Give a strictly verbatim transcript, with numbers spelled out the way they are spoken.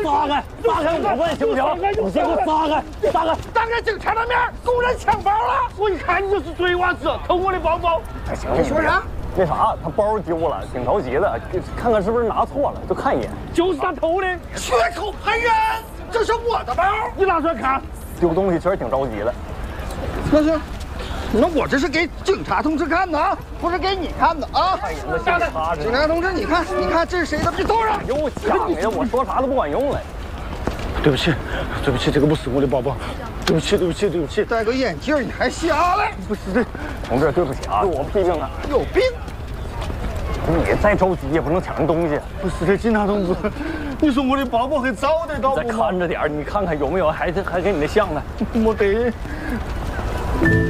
撒开，撒开我问行不行？你先给我撒开，撒开！ 当着警察的面公然抢包了，我一看你就是嘴娃子，偷我的包包。 行， 你说啥？ 那啥，他包丢了，挺着急的，看看是不是拿错了，就看一眼。 就是他偷的，血口喷人，这是我的包，你拿出来看。 丢东西确实挺着急的。 那是，那我这是给警察同志看的啊，不是给你看的啊。 看眼子瞎的。 警察同志，你看，你看这是谁的？你坐上。 又抢呀！我说啥都不管用了。 对不起，对不起，这个不是我的包包。对不起，对不起，对不起。戴个眼镜你还瞎了？不是这， 同志，对不起啊，是我批评他。 有病！ 你再着急也不能抢人东西。 不是这，警察同志，你说我的包包还找得到不？ 再看着点，你看看有没有还还跟你的像呢？ 没得。